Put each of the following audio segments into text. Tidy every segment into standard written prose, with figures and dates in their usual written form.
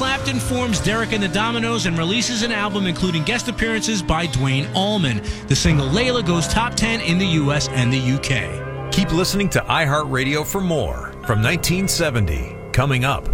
Clapton forms Derek and the Dominoes and releases an album including guest appearances by Dwayne Allman. The single Layla goes top 10 in the U.S. and the UK. Keep listening to iHeartRadio for more from 1970. Coming up.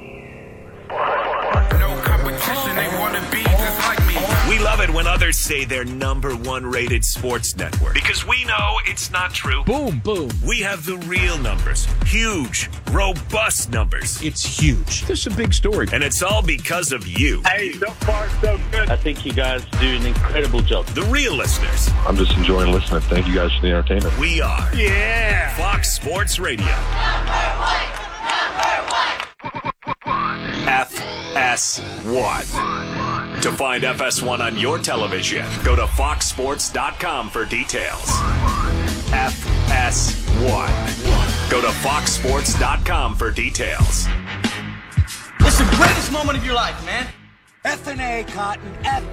We love it when others say they're number one rated sports network because we know it's not true. Boom, boom. We have the real numbers. Huge, robust numbers. It's huge. This is a big story. And it's all because of you. Hey, so far so good. I think you guys do an incredible job. The real listeners. I'm just enjoying listening. Thank you guys for the entertainment. We are. Yeah. Fox Sports Radio. Number one. FS1. To find FS1 on your television, go to foxsports.com for details. FS1. Go to foxsports.com for details. It's the greatest moment of your life, man. F&A, Cotton,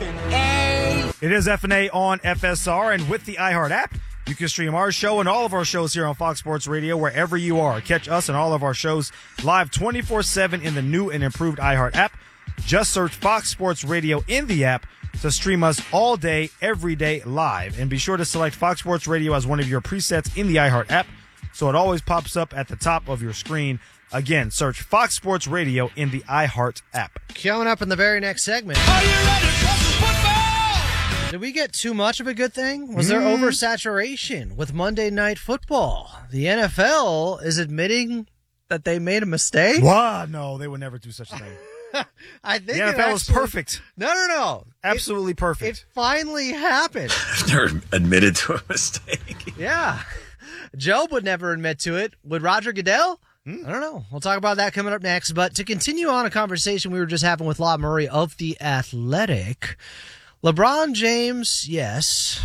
F&A. It is F&A on FSR, and with the iHeart app, you can stream our show and all of our shows here on Fox Sports Radio wherever you are. Catch us and all of our shows live 24/7 in the new and improved iHeart app. Just search Fox Sports Radio in the app to stream us all day, every day live. And be sure to select Fox Sports Radio as one of your presets in the iHeart app so it always pops up at the top of your screen. Again, search Fox Sports Radio in the iHeart app. Coming up in the very next segment. Are you ready for some football? Did we get too much of a good thing? Was there oversaturation with Monday Night Football? The NFL is admitting that they made a mistake? What? No, they would never do such a thing. I think the NFL was perfect. No. Absolutely perfect. It finally happened. I've never admitted to a mistake. Yeah. Job would never admit to it. Would Roger Goodell? I don't know. We'll talk about that coming up next. But to continue on a conversation we were just having with La Murray of The Athletic, LeBron James, yes,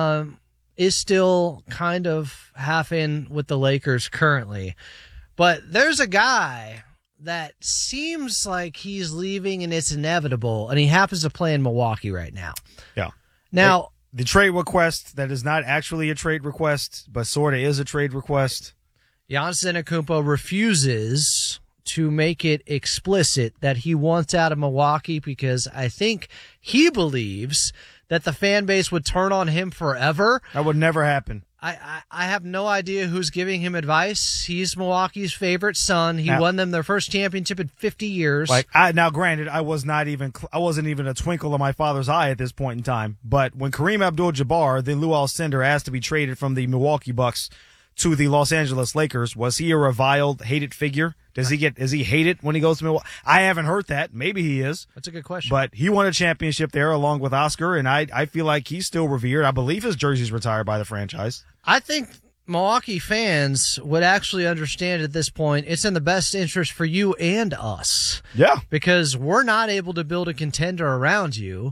is still kind of half in with the Lakers currently. But there's a guy that seems like he's leaving and it's inevitable, and he happens to play in Milwaukee right now. Yeah. Now, the trade request that is not actually a trade request, but sort of is a trade request. Giannis Antetokounmpo refuses to make it explicit that he wants out of Milwaukee because I think he believes that the fan base would turn on him forever. That would never happen. I have no idea who's giving him advice. He's Milwaukee's favorite son. He won them their first championship in 50 years. Now, granted, I wasn't even a twinkle in my father's eye at this point in time. But when Kareem Abdul-Jabbar, then Lou Alcindor, asked to be traded from the Milwaukee Bucks to the Los Angeles Lakers, was he a reviled, hated figure? Is he hated when he goes to Milwaukee? I haven't heard that. Maybe he is. That's a good question. But he won a championship there along with Oscar, and I feel like he's still revered. I believe his jersey's retired by the franchise. I think Milwaukee fans would actually understand at this point it's in the best interest for you and us. Yeah. Because we're not able to build a contender around you.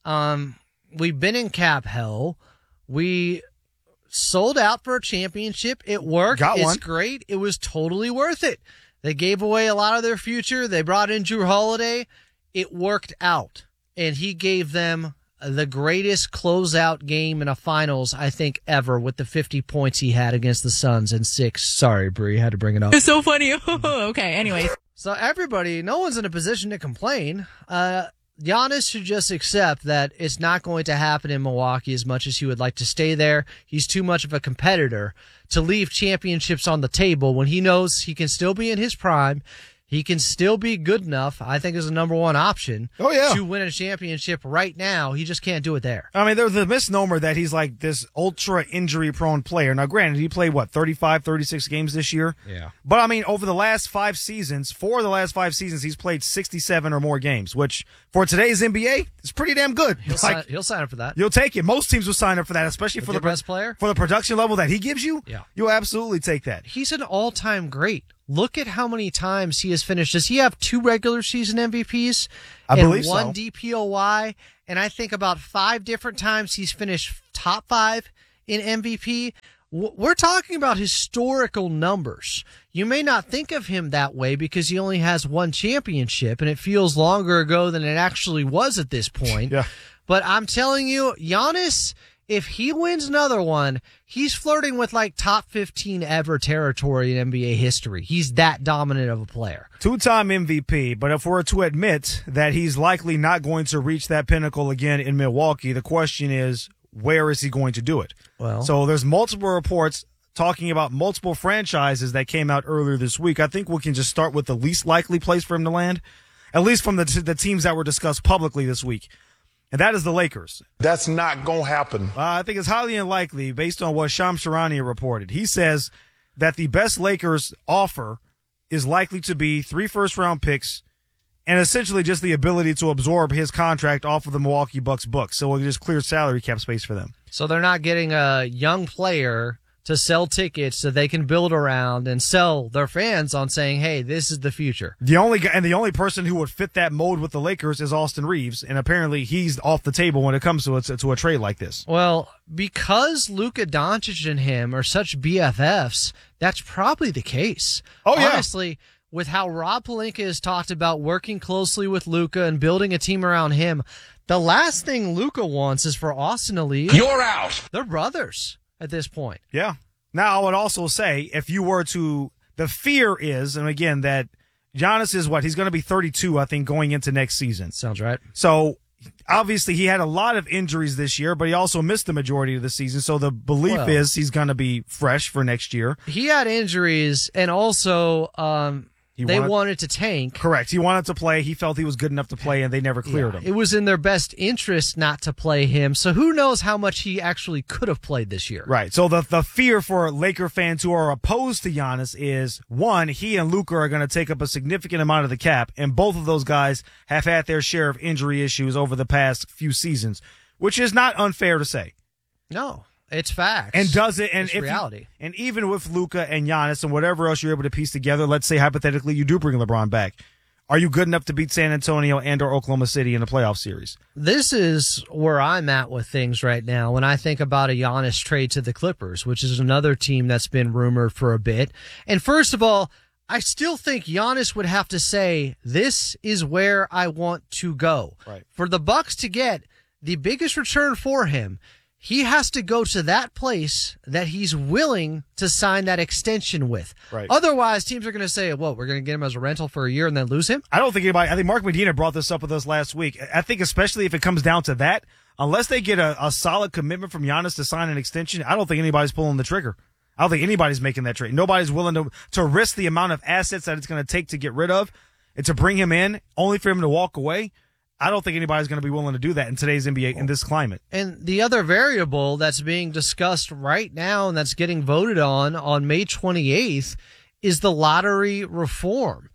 We've been in cap hell. We sold out for a championship. It worked. It's great. It was totally worth it. They gave away a lot of their future. They brought in Drew Holiday. It worked out. And he gave them the greatest closeout game in a finals, I think, ever with the 50 points he had against the Suns in 6. Sorry, Bree, had to bring it up. It's so funny. Okay, anyways. So everybody, no one's in a position to complain. Giannis should just accept that it's not going to happen in Milwaukee as much as he would like to stay there. He's too much of a competitor to leave championships on the table when he knows he can still be in his prime. He can still be good enough, I think, is the number one option to win a championship right now. He just can't do it there. I mean, there's the misnomer that he's like this ultra injury-prone player. Now, granted, he played, 35, 36 games this year? Yeah. But, I mean, over the last 5 seasons, 4 of the last 5 seasons, he's played 67 or more games, which, for today's NBA, is pretty damn good. He'll sign up for that. You'll take it. Most teams will sign up for that, especially for the best player. For the production level that he gives you, you'll absolutely take that. He's an all-time great. Look at how many times he has finished. Does he have 2 regular season MVPs? I believe so. 1 DPOY? And I think about 5 different times he's finished top 5 in MVP. We're talking about historical numbers. You may not think of him that way because he only has 1 championship, and it feels longer ago than it actually was at this point. Yeah. But I'm telling you, Giannis If he wins another one, he's flirting with like top 15 ever territory in NBA history. He's that dominant of a player. 2-time MVP, but if we're to admit that he's likely not going to reach that pinnacle again in Milwaukee, the question is, where is he going to do it? Well, so there's multiple reports talking about multiple franchises that came out earlier this week. I think we can just start with the least likely place for him to land, at least from the teams that were discussed publicly this week. And that is the Lakers. That's not going to happen. I think it's highly unlikely based on what Shams Charania reported. He says that the best Lakers offer is likely to be 3 first-round picks and essentially just the ability to absorb his contract off of the Milwaukee Bucks books. So it just clears salary cap space for them. So they're not getting a young player to sell tickets so they can build around and sell their fans on saying, hey, this is the future. The only person who would fit that mold with the Lakers is Austin Reeves, and apparently he's off the table when it comes to a trade like this. Well, because Luka Doncic and him are such BFFs, that's probably the case. Oh, yeah. Honestly, with how Rob Pelinka has talked about working closely with Luka and building a team around him, the last thing Luka wants is for Austin to leave. You're out. They're brothers at this point. Yeah. Now, I would also say, if you were to, the fear is, and again, that Giannis is he's going to be 32, I think, going into next season. Sounds right. So, obviously, he had a lot of injuries this year, but he also missed the majority of the season. So, the belief is he's going to be fresh for next year. He had injuries, and also, they wanted to tank. Correct. He wanted to play. He felt he was good enough to play, and they never cleared him. It was in their best interest not to play him. So who knows how much he actually could have played this year. Right. So the fear for Laker fans who are opposed to Giannis is, one, he and Luka are going to take up a significant amount of the cap, and both of those guys have had their share of injury issues over the past few seasons, which is not unfair to say. No. It's facts. And does it? And it's reality. And even with Luka and Giannis and whatever else you're able to piece together, let's say hypothetically you do bring LeBron back, are you good enough to beat San Antonio and or Oklahoma City in the playoff series? This is where I'm at with things right now when I think about a Giannis trade to the Clippers, which is another team that's been rumored for a bit. And first of all, I still think Giannis would have to say, this is where I want to go. Right. For the Bucks to get the biggest return for him, he has to go to that place that he's willing to sign that extension with. Right. Otherwise, teams are going to say, well, we're going to get him as a rental for a year and then lose him? I think Mark Medina brought this up with us last week. I think especially if it comes down to that, unless they get a solid commitment from Giannis to sign an extension, I don't think anybody's pulling the trigger. I don't think anybody's making that trade. Nobody's willing to risk the amount of assets that it's going to take to get rid of and to bring him in only for him to walk away. I don't think anybody's going to be willing to do that in today's NBA in this climate. And the other variable that's being discussed right now and that's getting voted on May 28th is the lottery reform.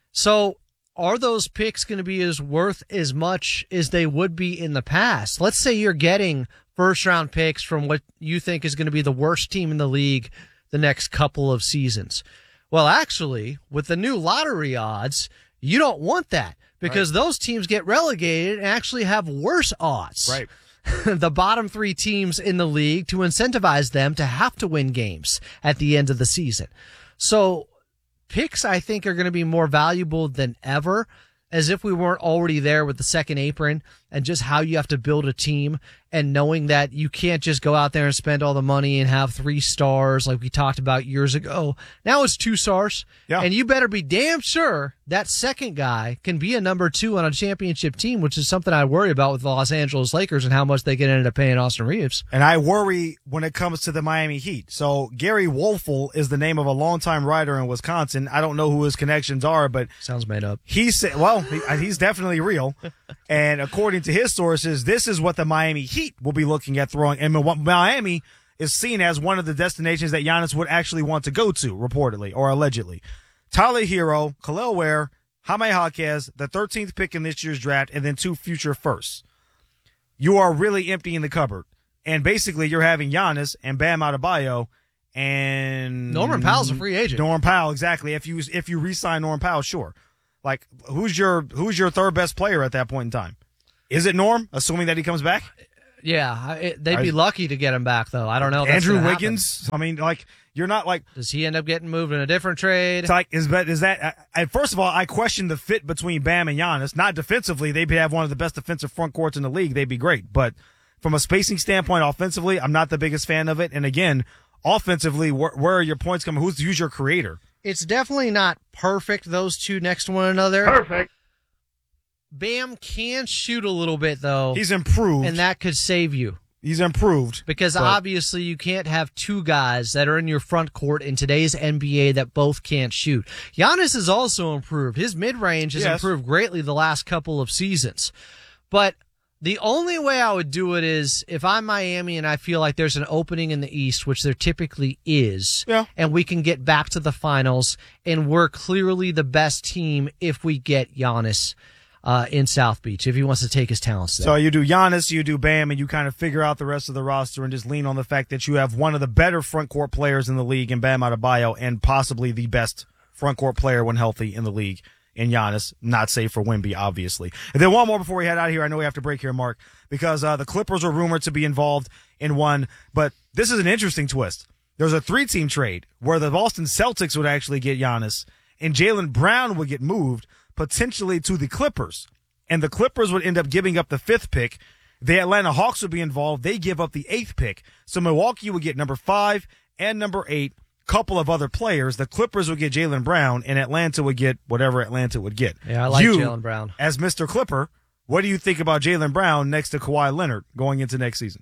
So are those picks going to be worth as much as they would be in the past? Let's say you're getting first-round picks from what you think is going to be the worst team in the league the next couple of seasons. Well, actually, with the new lottery odds, you don't want that. Because those teams get relegated and actually have worse odds. Right. The bottom 3 teams in the league to incentivize them to have to win games at the end of the season. So picks, I think, are going to be more valuable than ever, as if we weren't already there with the second apron and just how you have to build a team and knowing that you can't just go out there and spend all the money and have 3 stars like we talked about years ago. Now it's 2 stars. Yeah. And you better be damn sure that second guy can be a number 2 on a championship team, which is something I worry about with the Los Angeles Lakers and how much they can end up paying Austin Reeves. And I worry when it comes to the Miami Heat. So Gary Wolfel is the name of a longtime writer in Wisconsin. I don't know who his connections are, but sounds made up. He said, he's definitely real. And according to his sources, this is what the Miami Heat will be looking at throwing. And Miami is seen as one of the destinations that Giannis would actually want to go to, reportedly or allegedly. Tyler Hero, Khalil Ware, Jaime Jaquez, the 13th pick in this year's draft, and then 2 future firsts. You are really emptying the cupboard. And basically, you're having Giannis and Bam Adebayo and Norman Powell's a free agent. Norman Powell, exactly. If you re-sign Norman Powell, sure. Like, who's your third best player at that point in time? Is it Norm, assuming that he comes back? Yeah, they'd be lucky to get him back, though. I don't know if that's Andrew Wiggins? I mean, like, you're not like... Does he end up getting moved in a different trade? It's like, is that first of all, I question the fit between Bam and Giannis. Not defensively. They'd have one of the best defensive front courts in the league. They'd be great. But from a spacing standpoint, offensively, I'm not the biggest fan of it. And again, offensively, where are your points coming? Who's your creator? It's definitely not perfect, those two next to one another. Perfect. Bam can shoot a little bit, though. He's improved. And that could save you. He's improved. Because obviously you can't have two guys that are in your front court in today's NBA that both can't shoot. Giannis has also improved. His mid-range has improved greatly the last couple of seasons. But the only way I would do it is if I'm Miami and I feel like there's an opening in the East, which there typically is, and we can get back to the finals, and we're clearly the best team if we get Giannis in South Beach, if he wants to take his talents there. So you do Giannis, you do Bam, and you kind of figure out the rest of the roster and just lean on the fact that you have one of the better front court players in the league in Bam Adebayo and possibly the best front court player when healthy in the league in Giannis, not safe for Wemby, obviously. And then one more before we head out of here. I know we have to break here, Mark, because the Clippers are rumored to be involved in one, but this is an interesting twist. There's a 3-team trade where the Boston Celtics would actually get Giannis and Jaylen Brown would get moved potentially to the Clippers. And the Clippers would end up giving up the 5th pick. The Atlanta Hawks would be involved. They give up the 8th pick. So Milwaukee would get number 5 and number 8, couple of other players. The Clippers would get Jaylen Brown, and Atlanta would get whatever Atlanta would get. Yeah, I like Jaylen Brown. As Mr. Clipper, what do you think about Jaylen Brown next to Kawhi Leonard going into next season?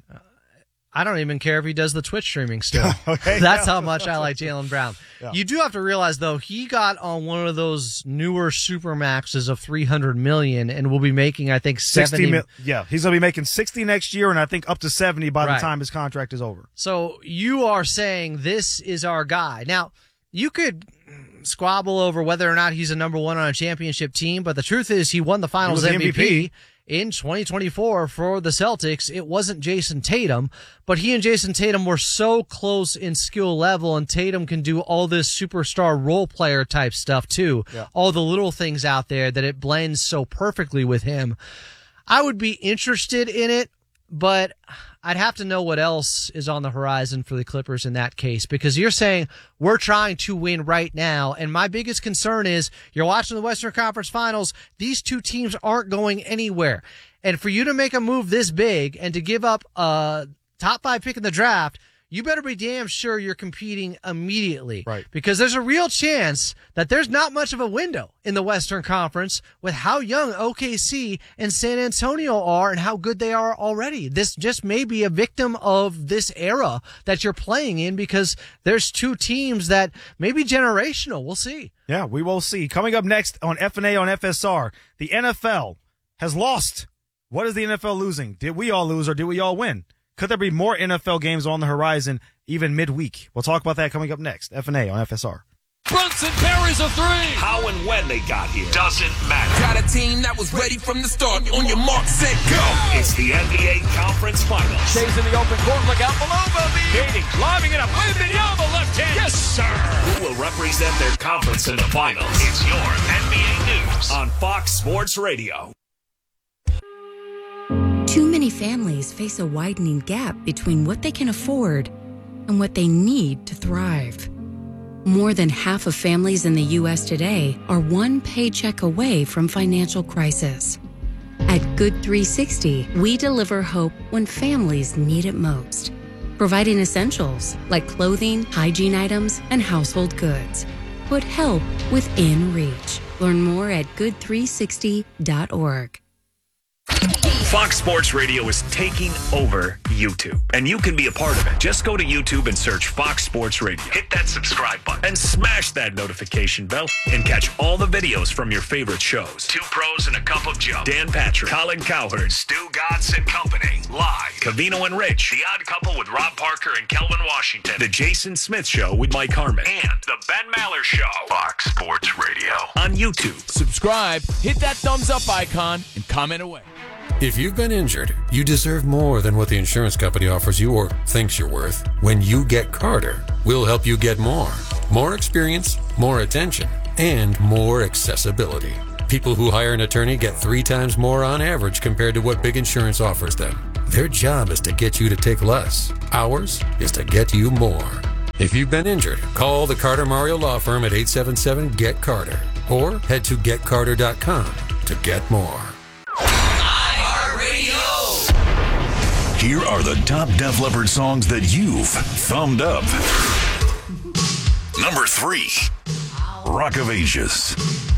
I don't even care if he does the Twitch streaming still. Okay, That's how much I like Jaylen Brown. Yeah. You do have to realize, though, he got on one of those newer Supermaxes of $300 million and will be making, I think, 70. Yeah, he's going to be making 60 next year and I think up to 70 by the time his contract is over. So you are saying this is our guy. Now, you could squabble over whether or not he's a number one on a championship team, but the truth is he won the Finals MVP. In 2024 for the Celtics. It wasn't Jason Tatum, but he and Jason Tatum were so close in skill level, and Tatum can do all this superstar role player type stuff too. Yeah. All the little things out there that it blends so perfectly with him. I would be interested in it, but I'd have to know what else is on the horizon for the Clippers in that case, because you're saying we're trying to win right now. And my biggest concern is you're watching the Western Conference Finals. These two teams aren't going anywhere. And for you to make a move this big and to give up a top 5 pick in the draft, you better be damn sure you're competing immediately. Right. Because there's a real chance that there's not much of a window in the Western Conference with how young OKC and San Antonio are and how good they are already. This just may be a victim of this era that you're playing in because there's two teams that may be generational. We'll see. Yeah, we will see. Coming up next on FNA on FSR, the NFL has lost. What is the NFL losing? Did we all lose or did we all win? Could there be more NFL games on the horizon, even midweek? We'll talk about that coming up next. FNA on FSR. Brunson parries a 3. How and when they got here doesn't matter. Got a team that was ready from the start. On your mark, set, go. It's the NBA Conference Finals. Stays in the open court. Look out below, Bobby. Gating, lobbing it up. With the elbow, left hand. Yes, sir. Who will represent their conference in the finals? It's your NBA News on Fox Sports Radio. Too many families face a widening gap between what they can afford and what they need to thrive. More than half of families in the U.S. today are one paycheck away from financial crisis. At Good 360, we deliver hope when families need it most, providing essentials like clothing, hygiene items, and household goods. Put help within reach. Learn more at good360.org. Fox Sports Radio is taking over YouTube, and you can be a part of it. Just go to YouTube and search Fox Sports Radio. Hit that subscribe button and smash that notification bell and catch all the videos from your favorite shows. Two Pros and a Cup of Joe. Dan Patrick, Colin Cowherd, Stu Gatz and Company. Live. Covino and Rich. The Odd Couple with Rob Parker and Kelvin Washington. The Jason Smith Show with Mike Harmon. And The Ben Maller Show. Fox Sports Radio on YouTube. Subscribe, hit that thumbs up icon, and comment away. If you've been injured, you deserve more than what the insurance company offers you or thinks you're worth. When you get Carter, we'll help you get more. More experience, more attention, and more accessibility. People who hire an attorney get 3 times more on average compared to what big insurance offers them. Their job is to get you to take less. Ours is to get you more. If you've been injured, call the Carter Mario Law Firm at 877-GET-CARTER or head to getcarter.com to get more. Here are the top Def Leppard songs that you've thumbed up. Number 3, Rock of Ages.